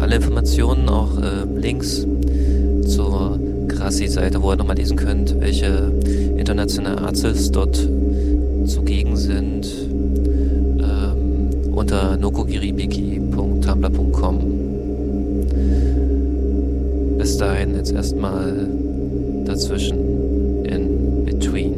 alle Informationen, auch Links zur Grassi-Seite, wo ihr nochmal lesen könnt, welche internationalen Artists dort zugegen sind, unter nokogiribiki.tumblr.com. Bis dahin jetzt erstmal dazwischen in between.